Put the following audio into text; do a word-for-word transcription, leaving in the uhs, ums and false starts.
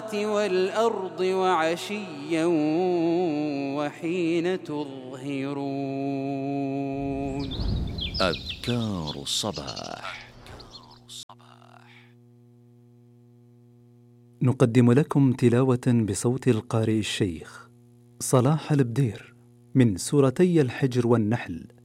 السماوات والأرض وعشيا وحين تظهرون. أذكار الصباح. نقدم لكم تلاوة بصوت القارئ الشيخ صلاح البدير من سورتي الحجر والنحل